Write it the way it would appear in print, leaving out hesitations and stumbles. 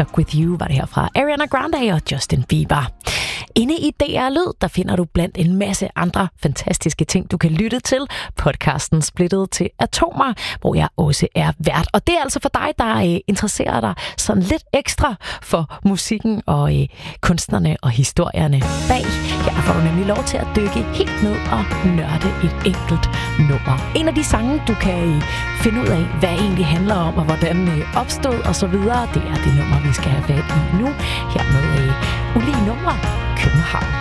Stuck With You var det her fra Ariana Grande og Justin Bieber. Inde i DR Lyd, der finder du blandt en masse andre fantastiske ting, du kan lytte til. Podcasten Splittet til Atomer, hvor jeg også er vært. Og det er altså for dig, der interesserer dig sådan lidt ekstra for musikken og kunstnerne og historierne bag. Her får du nemlig lov til at dykke helt ned og nørde et enkelt nummer. En af de sange, du kan finde ud af, hvad egentlig handler om og hvordan opstod og så videre, det er det nummer, vi skal have fat i nu. Her med Ulige Numre, København.